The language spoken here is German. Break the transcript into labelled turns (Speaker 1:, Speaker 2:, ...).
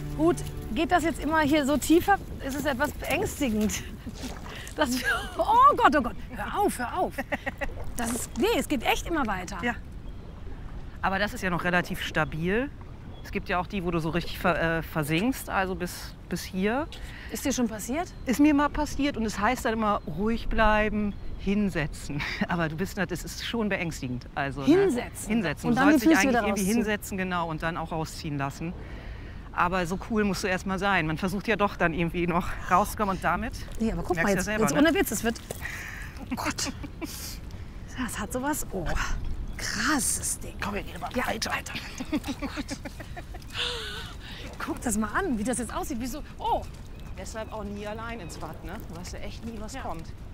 Speaker 1: Gut, geht das jetzt immer hier so tiefer? Ist es etwas beängstigend? Oh Gott, hör auf, hör auf. Nee, es geht echt immer weiter.
Speaker 2: Ja. Aber das ist ja noch relativ stabil. Es gibt ja auch die, wo du so richtig versinkst, also bis hier.
Speaker 1: Ist dir schon passiert?
Speaker 2: Ist mir mal passiert und es heißt dann immer ruhig bleiben, hinsetzen. Aber das ist schon beängstigend. Also,
Speaker 1: hinsetzen?
Speaker 2: Ne? Hinsetzen.
Speaker 1: Und
Speaker 2: du
Speaker 1: dann die
Speaker 2: sollst dich
Speaker 1: Füße
Speaker 2: eigentlich
Speaker 1: wieder
Speaker 2: irgendwie
Speaker 1: rausziehen.
Speaker 2: hinsetzen, genau, und dann auch rausziehen lassen. Aber so cool musst du erst mal sein. Man versucht ja doch dann irgendwie noch rauszukommen und damit.
Speaker 1: Nee, aber guck mal,
Speaker 2: merkst
Speaker 1: jetzt,
Speaker 2: ja selber,
Speaker 1: jetzt
Speaker 2: ne?
Speaker 1: ohne Witz, es wird... Oh Gott. Das hat sowas... Oh, krasses Ding.
Speaker 2: Komm, wir gehen mal
Speaker 1: Ja,
Speaker 2: weiter.
Speaker 1: Oh Gott. Guck das mal an, wie das jetzt aussieht. Wie so... Oh,
Speaker 2: Deshalb auch nie allein ins Bad, ne? Du weißt ja echt nie, was kommt.